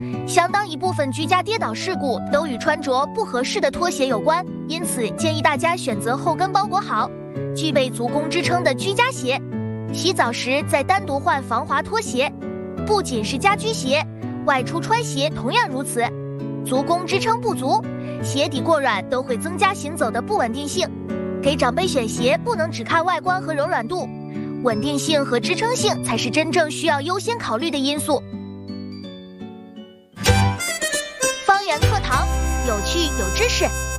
相当一部分居家跌倒事故都与穿着不合适的拖鞋有关，因此建议大家选择后跟包裹好、具备足弓支撑的居家鞋。洗澡时再单独换防滑拖鞋，不仅是家居鞋，外出穿鞋同样如此。足弓支撑不足，鞋底过软都会增加行走的不稳定性。给长辈选鞋不能只看外观和柔软度，稳定性和支撑性才是真正需要优先考虑的因素。方圆课堂，有趣有知识。